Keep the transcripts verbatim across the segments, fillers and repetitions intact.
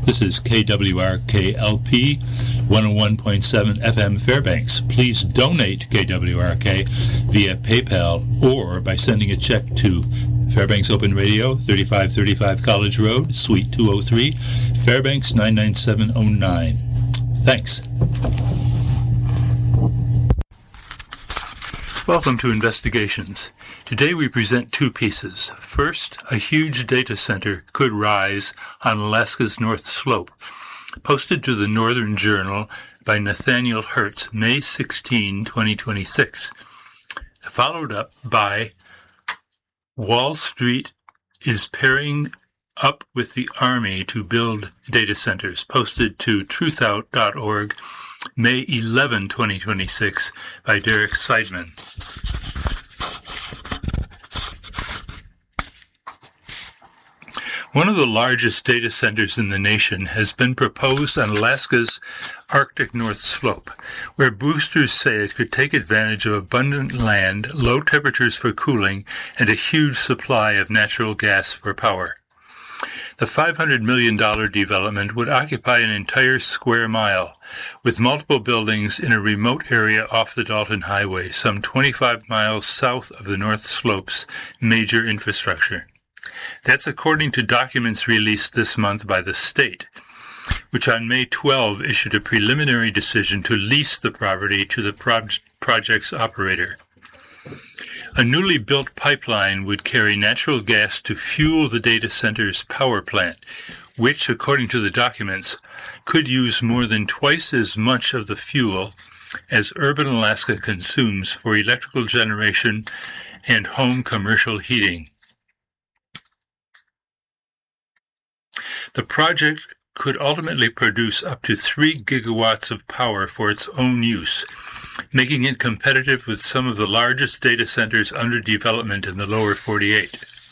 This is K W R K L P one oh one point seven F M Fairbanks. Please donate to K W R K via PayPal or by sending a check to Fairbanks Open Radio, thirty-five thirty-five College Road, Suite two oh three, Fairbanks nine nine seven oh nine. Thanks. Welcome to Investigations. Today we present two pieces. First, a huge data center could rise on Alaska's North Slope, posted to the Northern Journal by Nathaniel Hertz, May sixteenth, twenty twenty-six. Followed up by Wall Street is pairing up with the Army to build data centers, posted to truthout dot org, May eleventh, twenty twenty-six, by Derek Seidman. One of the largest data centers in the nation has been proposed on Alaska's Arctic North Slope, where boosters say it could take advantage of abundant land, low temperatures for cooling, and a huge supply of natural gas for power. The five hundred million dollars development would occupy an entire square mile, with multiple buildings in a remote area off the Dalton Highway, some twenty-five miles south of the North Slope's major infrastructure. That's according to documents released this month by the state, which on May twelfth issued a preliminary decision to lease the property to the pro- project's operator. A newly built pipeline would carry natural gas to fuel the data center's power plant, which, according to the documents, could use more than twice as much of the fuel as urban Alaska consumes for electrical generation and home commercial heating. The project could ultimately produce up to three gigawatts of power for its own use, making it competitive with some of the largest data centers under development in the lower forty-eight.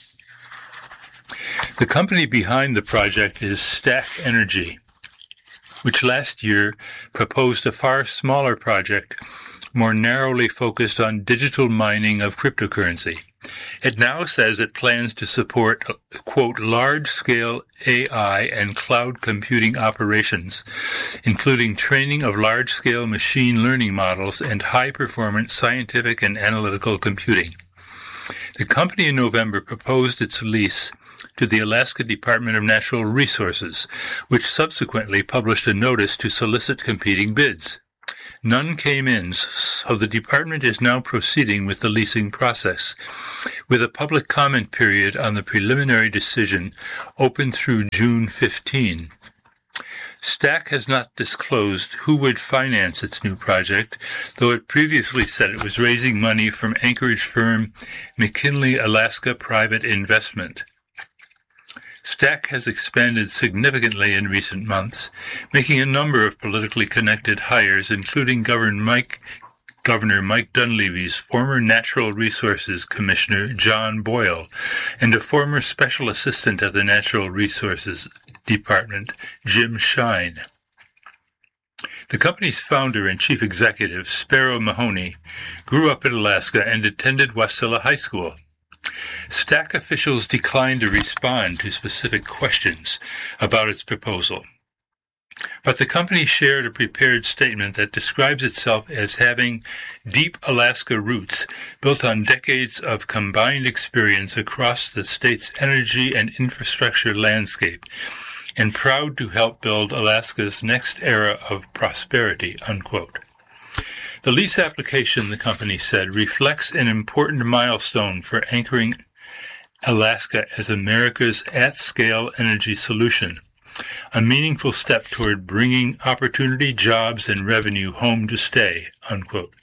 The company behind the project is Stack Energy, which last year proposed a far smaller project, more narrowly focused on digital mining of cryptocurrency. It now says it plans to support, quote, large-scale A I and cloud computing operations, including training of large-scale machine learning models and high-performance scientific and analytical computing. The company in November proposed its lease to the Alaska Department of Natural Resources, which subsequently published a notice to solicit competing bids. None came in, so the department is now proceeding with the leasing process, with a public comment period on the preliminary decision open through June fifteenth. Stack has not disclosed who would finance its new project, though it previously said it was raising money from Anchorage firm McKinley Alaska Private Investment. Stack has expanded significantly in recent months, making a number of politically connected hires, including Governor Mike, Governor Mike Dunleavy's former Natural Resources Commissioner, John Boyle, and a former Special Assistant at the Natural Resources Department, Jim Shine. The company's founder and chief executive, Sparrow Mahoney, grew up in Alaska and attended Wasilla High School. Stack officials declined to respond to specific questions about its proposal. But the company shared a prepared statement that describes itself as having deep Alaska roots built on decades of combined experience across the state's energy and infrastructure landscape, and proud to help build Alaska's next era of prosperity, unquote. The lease application, the company said, reflects an important milestone for anchoring Alaska as America's at-scale energy solution, a meaningful step toward bringing opportunity, jobs, and revenue home to stay, unquote.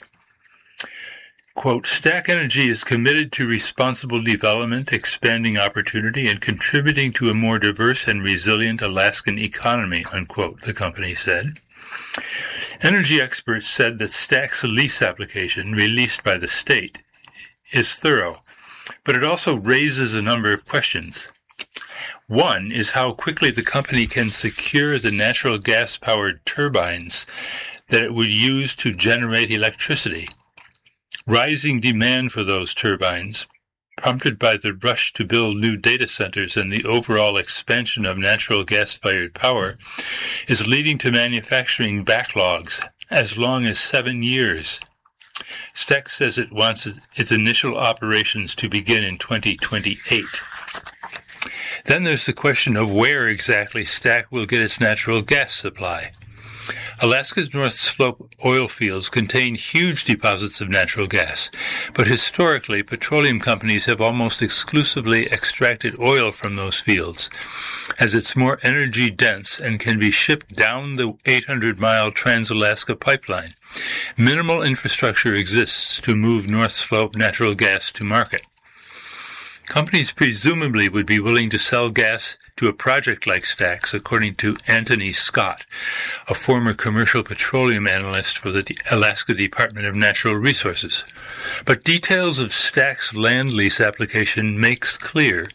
Quote, Stack Energy is committed to responsible development, expanding opportunity, and contributing to a more diverse and resilient Alaskan economy, unquote, the company said. Energy experts said that Stack's lease application, released by the state, is thorough, but it also raises a number of questions. One is how quickly the company can secure the natural gas-powered turbines that it would use to generate electricity. Rising demand for those turbines prompted by the rush to build new data centers and the overall expansion of natural gas-fired power, is leading to manufacturing backlogs as long as seven years. S T E C says it wants its initial operations to begin in twenty twenty-eight. Then there's the question of where exactly S T A C will get its natural gas supply. Alaska's North Slope oil fields contain huge deposits of natural gas, but historically petroleum companies have almost exclusively extracted oil from those fields, as it's more energy dense and can be shipped down the eight hundred mile Trans-Alaska pipeline. Minimal infrastructure exists to move North Slope natural gas to market. Companies presumably would be willing to sell gas to a project like S T A C's, according to Anthony Scott, a former commercial petroleum analyst for the Alaska Department of Natural Resources. But details of S T A C's land lease application makes clear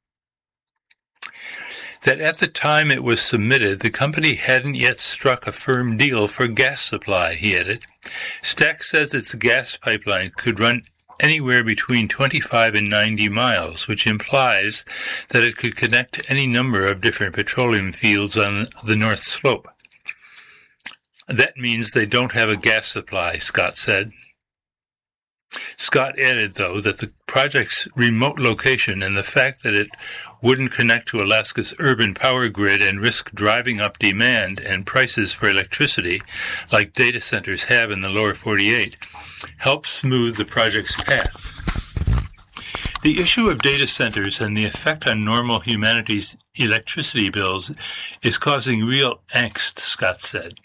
that at the time it was submitted, the company hadn't yet struck a firm deal for gas supply, he added. S T A C says its gas pipeline could run anywhere between twenty-five and ninety miles, which implies that it could connect to any number of different petroleum fields on the North Slope. That means they don't have a gas supply, Scott said. Scott added, though, that the project's remote location and the fact that it wouldn't connect to Alaska's urban power grid and risk driving up demand and prices for electricity, like data centers have in the lower forty-eight, helps smooth the project's path. The issue of data centers and the effect on normal humanity's electricity bills is causing real angst, Scott said.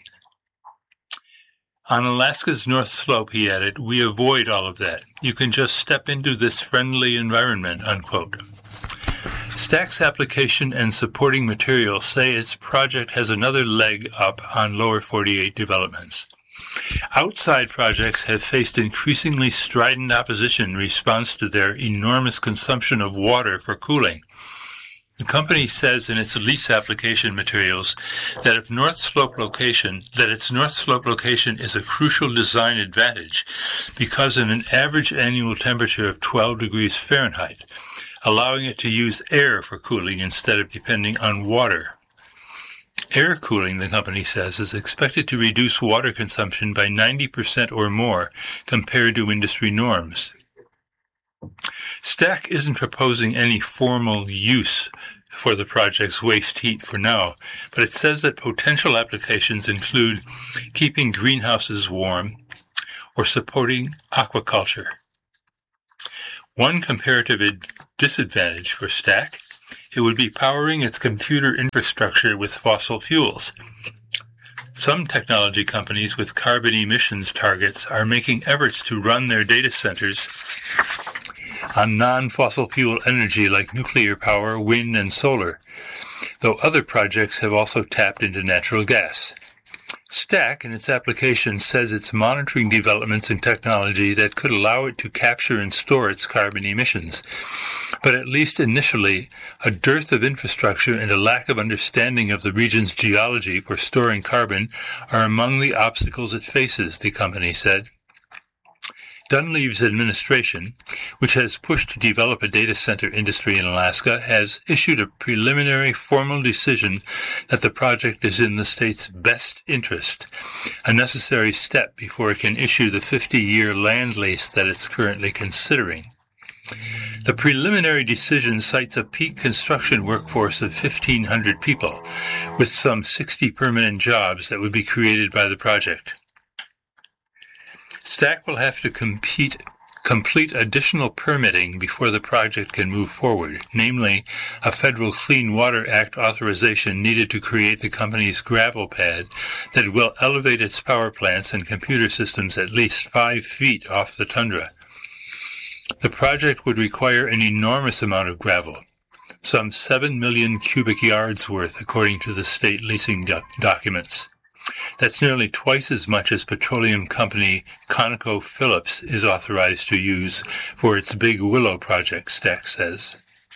On Alaska's North Slope, he added, we avoid all of that. You can just step into this friendly environment, unquote. S T A C's application and supporting materials say its project has another leg up on lower forty-eight developments. Outside projects have faced increasingly strident opposition in response to their enormous consumption of water for cooling. The company says in its lease application materials that if North Slope location, that its North Slope location is a crucial design advantage because of an average annual temperature of twelve degrees Fahrenheit, allowing it to use air for cooling instead of depending on water. Air cooling, the company says, is expected to reduce water consumption by ninety percent or more compared to industry norms. S T A C isn't proposing any formal use for the project's waste heat for now, but it says that potential applications include keeping greenhouses warm or supporting aquaculture. One comparative disadvantage for S T A C, it would be powering its computer infrastructure with fossil fuels. Some technology companies with carbon emissions targets are making efforts to run their data centers on non-fossil fuel energy like nuclear power, wind, and solar, though other projects have also tapped into natural gas. S T A C, in its application, says it's monitoring developments in technology that could allow it to capture and store its carbon emissions. But at least initially, a dearth of infrastructure and a lack of understanding of the region's geology for storing carbon are among the obstacles it faces, the company said. Dunleavy's administration, which has pushed to develop a data center industry in Alaska, has issued a preliminary formal decision that the project is in the state's best interest, a necessary step before it can issue the fifty-year land lease that it's currently considering. The preliminary decision cites a peak construction workforce of fifteen hundred people, with some sixty permanent jobs that would be created by the project. S T A C will have to compete, complete additional permitting before the project can move forward, namely a federal Clean Water Act authorization needed to create the company's gravel pad that will elevate its power plants and computer systems at least five feet off the tundra. The project would require an enormous amount of gravel, some seven million cubic yards worth, according to the state leasing doc- documents. That's nearly twice as much as petroleum company ConocoPhillips is authorized to use for its Big Willow project, S T A C says.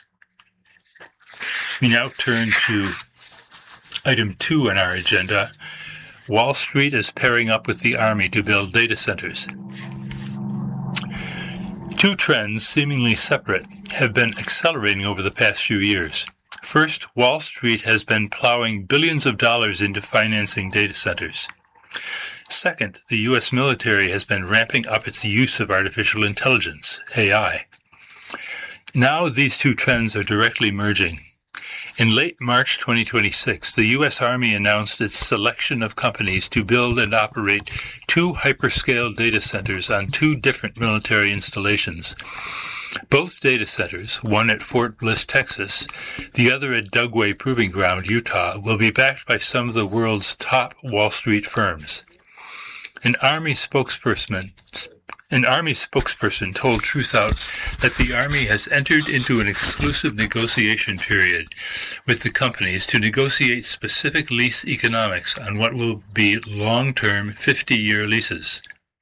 We now turn to item two on our agenda. Wall Street is pairing up with the Army to build data centers. Two trends, seemingly separate, have been accelerating over the past few years. First, Wall Street has been plowing billions of dollars into financing data centers. Second, the U S military has been ramping up its use of artificial intelligence, A I. Now these two trends are directly merging. In late March twenty twenty-six, the U S Army announced its selection of companies to build and operate two hyperscale data centers on two different military installations. Both data centers, one at Fort Bliss, Texas, the other at Dugway Proving Ground, Utah, will be backed by some of the world's top Wall Street firms. An Army spokesperson An Army spokesperson told Truthout that the Army has entered into an exclusive negotiation period with the companies to negotiate specific lease economics on what will be long-term fifty-year leases.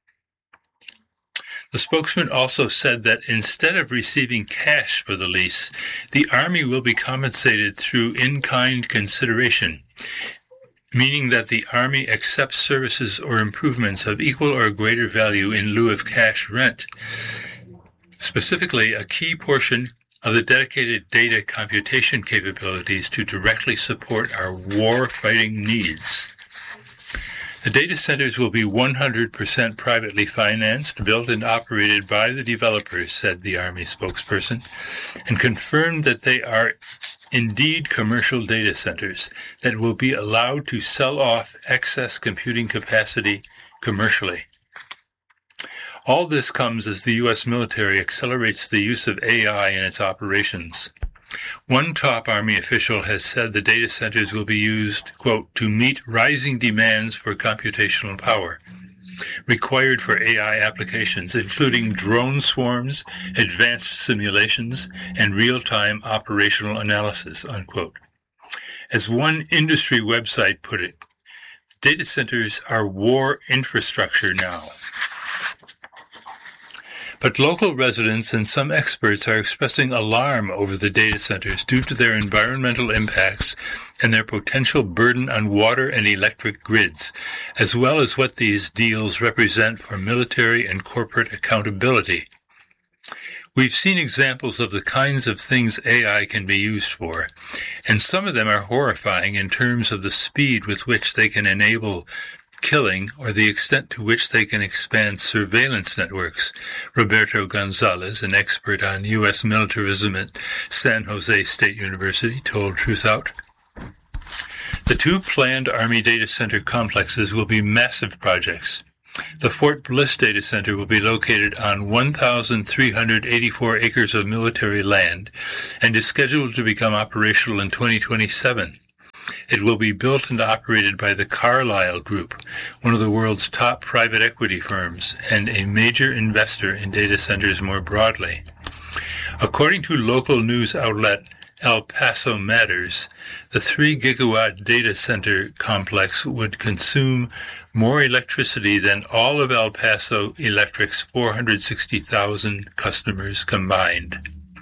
The spokesman also said that instead of receiving cash for the lease, the Army will be compensated through in-kind consideration, meaning that the Army accepts services or improvements of equal or greater value in lieu of cash rent. Specifically, a key portion of the dedicated data computation capabilities to directly support our war-fighting needs. The data centers will be one hundred percent privately financed, built and operated by the developers, said the Army spokesperson, and confirmed that they are indeed commercial data centers that will be allowed to sell off excess computing capacity commercially. All this comes as the U S military accelerates the use of A I in its operations. One top Army official has said the data centers will be used, quote, to meet rising demands for computational power required for A I applications, including drone swarms, advanced simulations, and real-time operational analysis, unquote. As one industry website put it, data centers are war infrastructure now. But local residents and some experts are expressing alarm over the data centers due to their environmental impacts and their potential burden on water and electric grids, as well as what these deals represent for military and corporate accountability. We've seen examples of the kinds of things A I can be used for, and some of them are horrifying in terms of the speed with which they can enable killing or the extent to which they can expand surveillance networks, Roberto Gonzalez, an expert on U S militarism at San Jose State University, told Truthout. The two planned Army data center complexes will be massive projects. The Fort Bliss data center will be located on one thousand three hundred eighty-four acres of military land and is scheduled to become operational in twenty twenty-seven. It will be built and operated by the Carlyle Group, one of the world's top private equity firms and a major investor in data centers more broadly. According to local news outlet El Paso Matters, the three gigawatt data center complex would consume more electricity than all of El Paso Electric's four hundred sixty thousand customers combined.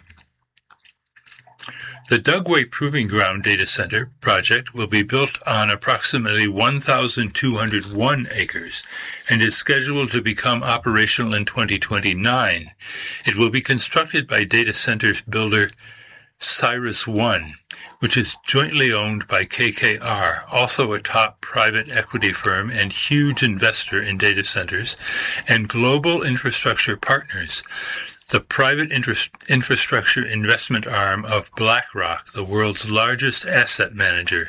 The Dugway Proving Ground Data Center project will be built on approximately one thousand two hundred one acres and is scheduled to become operational in twenty twenty-nine. It will be constructed by data center builder Cyrus One, which is jointly owned by K K R, also a top private equity firm and huge investor in data centers, and Global Infrastructure Partners, the private infrastructure investment arm of BlackRock, the world's largest asset manager.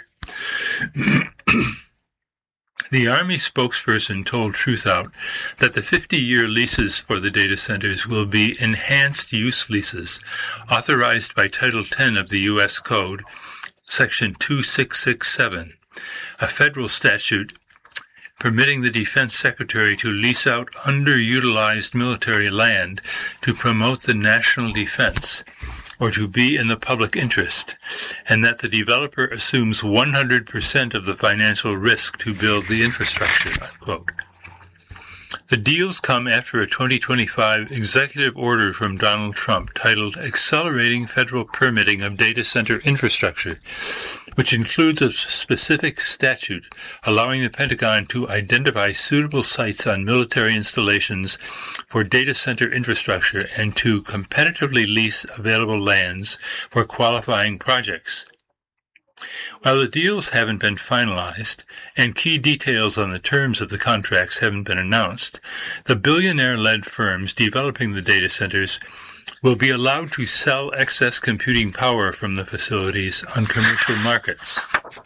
The Army spokesperson told Truthout that the fifty-year leases for the data centers will be enhanced use leases, authorized by Title ten of the U S Code, Section two six six seven, a federal statute permitting the Defense Secretary to lease out underutilized military land to promote the national defense or to be in the public interest, and that the developer assumes one hundred percent of the financial risk to build the infrastructure, unquote. The deals come after a twenty twenty-five executive order from Donald Trump titled Accelerating Federal Permitting of Data Center Infrastructure, which includes a specific statute allowing the Pentagon to identify suitable sites on military installations for data center infrastructure and to competitively lease available lands for qualifying projects. While the deals haven't been finalized and key details on the terms of the contracts haven't been announced, the billionaire-led firms developing the data centers will be allowed to sell excess computing power from the facilities on commercial markets.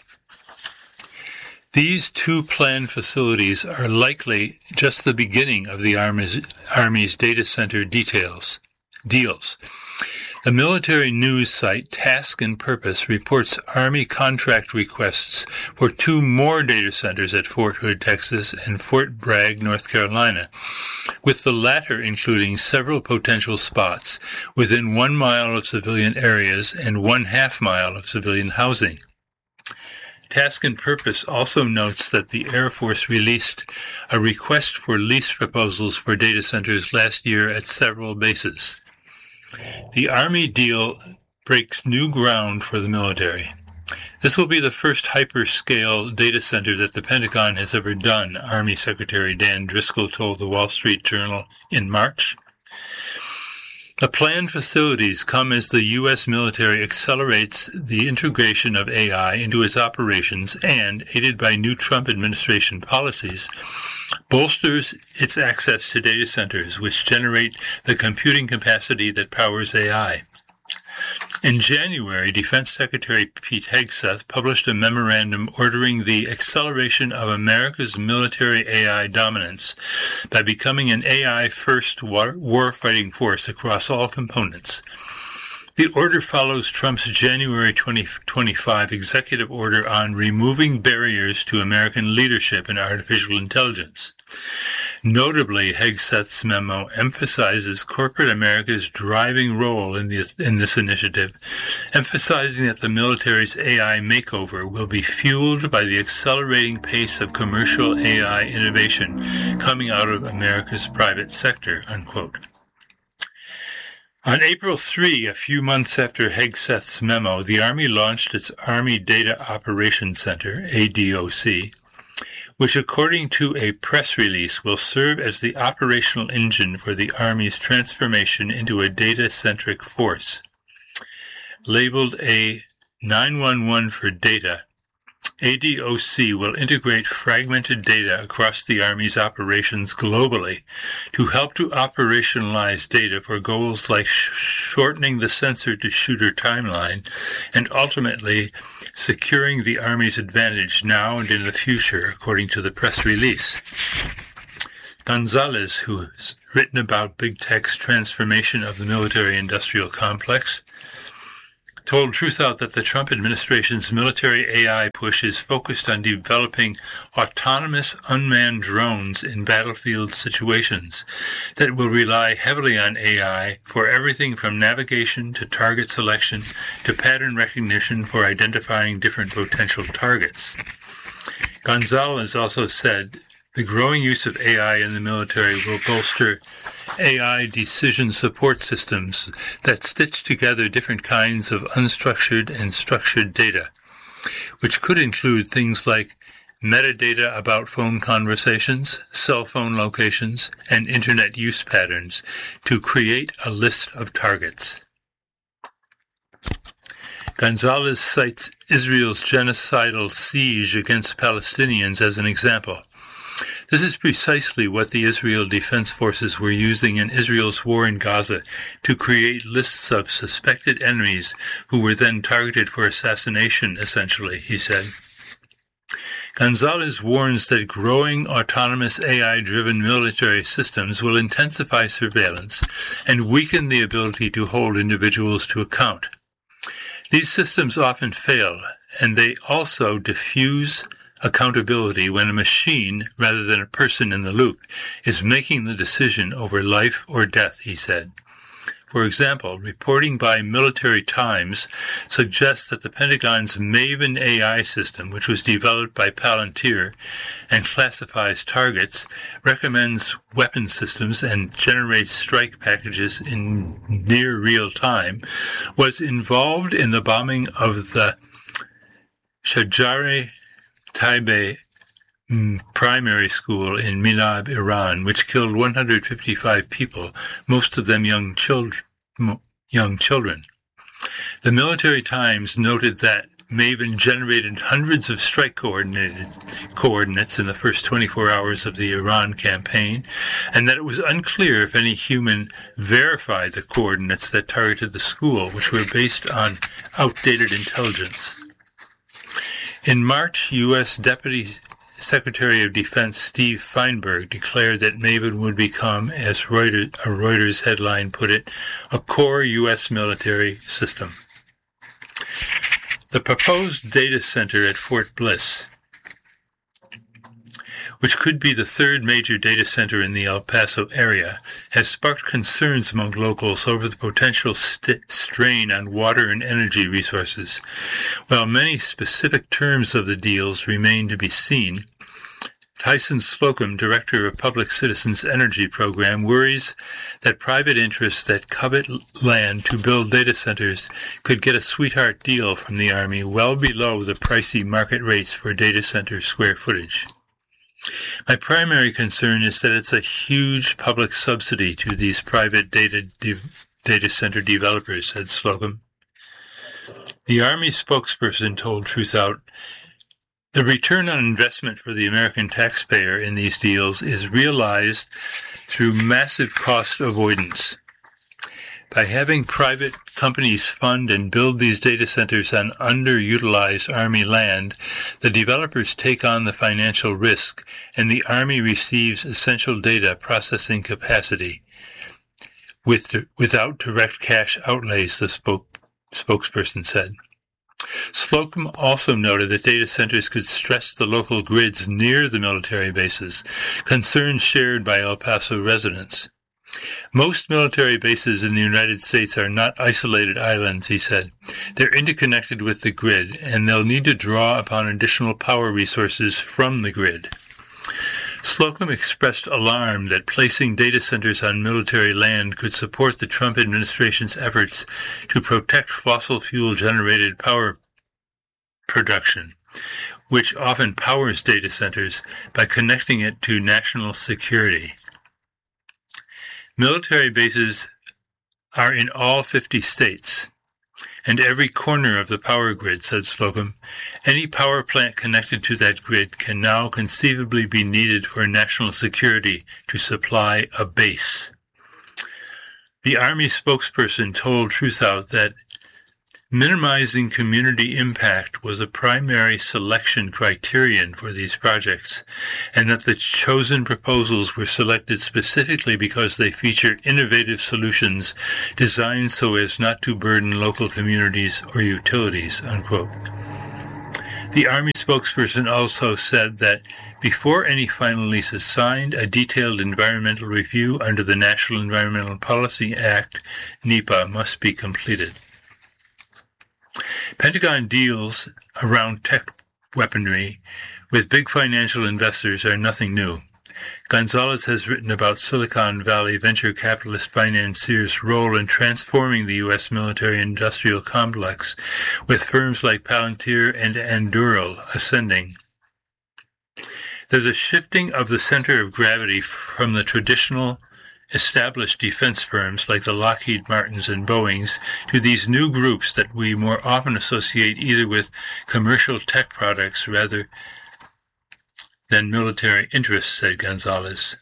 These two planned facilities are likely just the beginning of the Army's, Army's data center details, deals. The military news site Task and Purpose reports Army contract requests for two more data centers at Fort Hood, Texas, and Fort Bragg, North Carolina, with the latter including several potential spots within one mile of civilian areas and one half mile of civilian housing. Task and Purpose also notes that the Air Force released a request for lease proposals for data centers last year at several bases. The Army deal breaks new ground for the military. This will be the first hyperscale data center that the Pentagon has ever done, Army Secretary Dan Driscoll told the Wall Street Journal in March. The planned facilities come as the U S military accelerates the integration of A I into its operations and, aided by new Trump administration policies, bolsters its access to data centers, which generate the computing capacity that powers A I. In January, Defense Secretary Pete Hegseth published a memorandum ordering the acceleration of America's military A I dominance by becoming an A I-first war-fighting force across all components. The order follows Trump's January twenty twenty-five executive order on removing barriers to American leadership in artificial intelligence. Notably, Hegseth's memo emphasizes corporate America's driving role in this, in this initiative, emphasizing that the military's A I makeover will be fueled by the accelerating pace of commercial A I innovation coming out of America's private sector, unquote. On April third, a few months after Hegseth's memo, the Army launched its Army Data Operations Center, A D O C, which, according to a press release, will serve as the operational engine for the Army's transformation into a data-centric force. Labeled a nine one one for data, A D O C will integrate fragmented data across the Army's operations globally to help to operationalize data for goals like sh- shortening the sensor-to-shooter timeline and ultimately securing the Army's advantage now and in the future, according to the press release. Gonzalez, who has written about big tech's transformation of the military-industrial complex, told Truthout that the Trump administration's military A I push is focused on developing autonomous unmanned drones in battlefield situations that will rely heavily on A I for everything from navigation to target selection to pattern recognition for identifying different potential targets. Gonzalez also said the growing use of A I in the military will bolster A I decision support systems that stitch together different kinds of unstructured and structured data, which could include things like metadata about phone conversations, cell phone locations, and internet use patterns to create a list of targets. Gonzalez cites Israel's genocidal siege against Palestinians as an example. This is precisely what the Israel Defense Forces were using in Israel's war in Gaza to create lists of suspected enemies who were then targeted for assassination, essentially, he said. Gonzalez warns that growing autonomous A I-driven military systems will intensify surveillance and weaken the ability to hold individuals to account. These systems often fail, and they also diffuse accountability when a machine, rather than a person in the loop, is making the decision over life or death, he said. For example, reporting by Military Times suggests that the Pentagon's Maven A I system, which was developed by Palantir and classifies targets, recommends weapon systems, and generates strike packages in near real time, was involved in the bombing of the Shajari Taibe primary school in Minab, Iran, which killed one hundred fifty-five people, most of them young children. Young children. The Military Times noted that Maven generated hundreds of strike coordinated coordinates in the first twenty-four hours of the Iran campaign, and that it was unclear if any human verified the coordinates that targeted the school, which were based on outdated intelligence. In March, U S Deputy Secretary of Defense Steve Feinberg declared that Maven would become, as Reuters, a Reuters headline put it, a core U S military system. The proposed data center at Fort Bliss, which could be the third major data center in the El Paso area, has sparked concerns among locals over the potential st- strain on water and energy resources. While many specific terms of the deals remain to be seen, Tyson Slocum, director of Public Citizens Energy Program, worries that private interests that covet land to build data centers could get a sweetheart deal from the Army well below the pricey market rates for data center square footage. My primary concern is that it's a huge public subsidy to these private data de- data center developers, said Slocum. The Army spokesperson told Truthout, the return on investment for the American taxpayer in these deals is realized through massive cost avoidance. By having private companies fund and build these data centers on underutilized Army land, the developers take on the financial risk, and the Army receives essential data processing capacity with, without direct cash outlays, the spoke, spokesperson said. Slocum also noted that data centers could stress the local grids near the military bases, concerns shared by El Paso residents. Most military bases in the United States are not isolated islands, he said. They're interconnected with the grid, and they'll need to draw upon additional power resources from the grid. Slocum expressed alarm that placing data centers on military land could support the Trump administration's efforts to protect fossil fuel-generated power production, which often powers data centers by connecting it to national security. Military bases are in all fifty states, and every corner of the power grid, said Slocum. Any power plant connected to that grid can now conceivably be needed for national security to supply a base. The Army spokesperson told Truthout that minimizing community impact was a primary selection criterion for these projects, and that the chosen proposals were selected specifically because they feature innovative solutions designed so as not to burden local communities or utilities, unquote. The Army spokesperson also said that before any final lease is signed, a detailed environmental review under the National Environmental Policy Act, NEPA, must be completed. Pentagon deals around tech weaponry with big financial investors are nothing new. Gonzalez has written about Silicon Valley venture capitalist financiers' role in transforming the U S military-industrial complex, with firms like Palantir and Anduril ascending. There's a shifting of the center of gravity from the traditional established defense firms like the Lockheed Martins and Boeings to these new groups that we more often associate either with commercial tech products rather than military interests, said Gonzalez.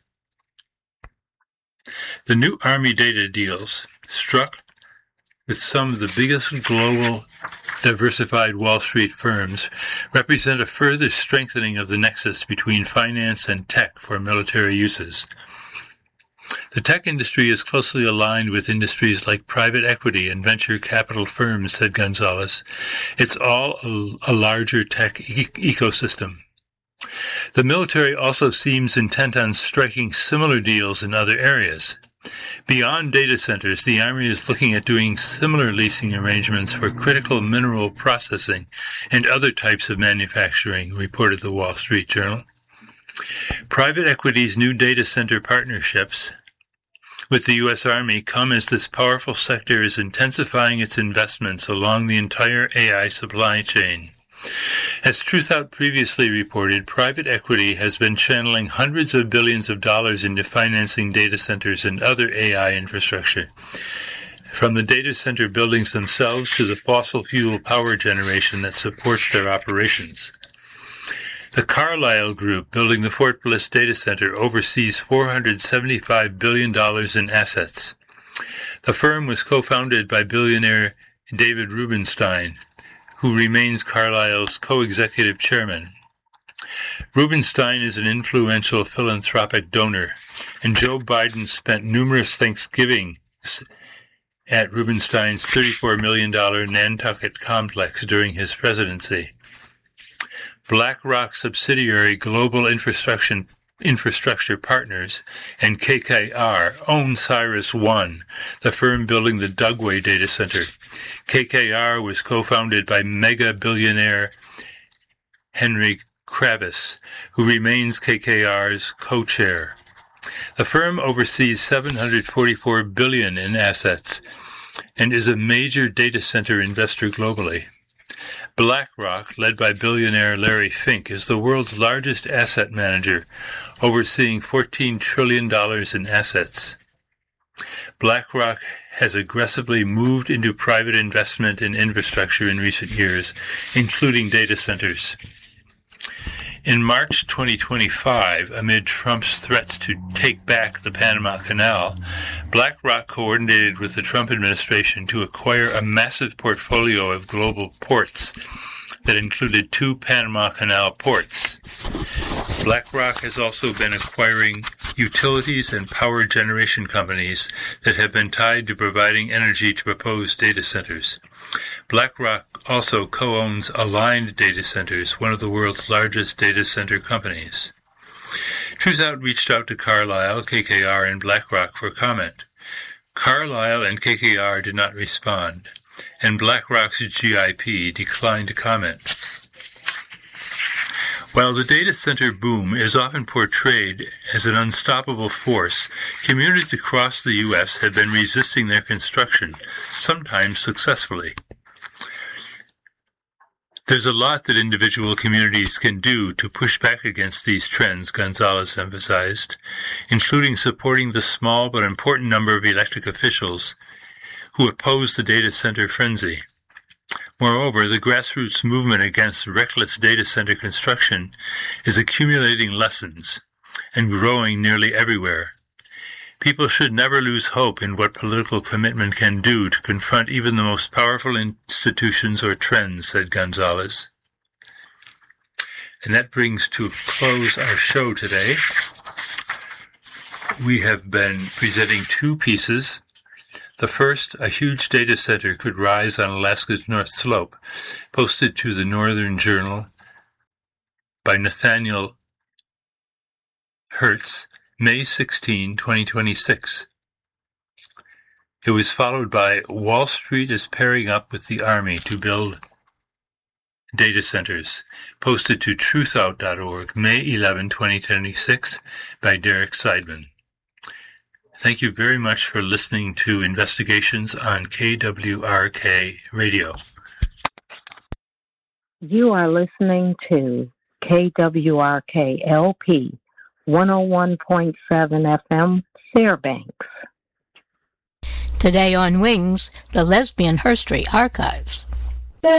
The new Army data deals, struck with some of the biggest global diversified Wall Street firms, represent a further strengthening of the nexus between finance and tech for military uses. The tech industry is closely aligned with industries like private equity and venture capital firms, said Gonzalez. It's all a, a larger tech e- ecosystem. The military also seems intent on striking similar deals in other areas. Beyond data centers, the Army is looking at doing similar leasing arrangements for critical mineral processing and other types of manufacturing, reported the Wall Street Journal. Private equity's new data center partnerships with the U S Army come as this powerful sector is intensifying its investments along the entire A I supply chain. As Truthout previously reported, private equity has been channeling hundreds of billions of dollars into financing data centers and other A I infrastructure, from the data center buildings themselves to the fossil fuel power generation that supports their operations. The Carlyle Group, building the Fort Bliss data center, oversees four hundred seventy-five billion dollars in assets. The firm was co-founded by billionaire David Rubenstein, who remains Carlyle's co-executive chairman. Rubenstein is an influential philanthropic donor, and Joe Biden spent numerous Thanksgivings at Rubenstein's thirty-four million dollars Nantucket complex during his presidency. BlackRock subsidiary Global Infrastructure, Infrastructure Partners and K K R own CyrusOne, the firm building the Dugway data center. K K R was co-founded by mega billionaire Henry Kravis, who remains K K R's co-chair. The firm oversees seven hundred forty-four billion dollars in assets and is a major data center investor globally. BlackRock, led by billionaire Larry Fink, is the world's largest asset manager, overseeing fourteen trillion dollars in assets. BlackRock has aggressively moved into private investment in infrastructure in recent years, including data centers. In March twenty twenty-five, amid Trump's threats to take back the Panama Canal, BlackRock coordinated with the Trump administration to acquire a massive portfolio of global ports that included two Panama Canal ports. BlackRock has also been acquiring utilities and power generation companies that have been tied to providing energy to proposed data centers. BlackRock also co-owns Aligned Data Centers, one of the world's largest data center companies. Truthout reached out to Carlyle, K K R, and BlackRock for comment. Carlyle and K K R did not respond, and BlackRock's G I P declined to comment. While the data center boom is often portrayed as an unstoppable force, communities across the U S have been resisting their construction, sometimes successfully. There's a lot that individual communities can do to push back against these trends, Gonzalez emphasized, including supporting the small but important number of elected officials who oppose the data center frenzy. Moreover, the grassroots movement against reckless data center construction is accumulating lessons and growing nearly everywhere. People should never lose hope in what political commitment can do to confront even the most powerful institutions or trends, said Gonzalez. And that brings to a close our show today. We have been presenting two pieces. The first, a huge data center could rise on Alaska's North Slope, posted to the Northern Journal by Nathaniel Hertz, May sixteenth, twenty twenty-six. It was followed by Wall Street is pairing up with the Army to build data centers, posted to truthout dot org, May eleventh, twenty twenty-six, by Derek Seidman. Thank you very much for listening to Investigations on K W R K Radio. You are listening to K W R K L P one oh one point seven F M, Fairbanks. Today on Wings, the Lesbian History Archives.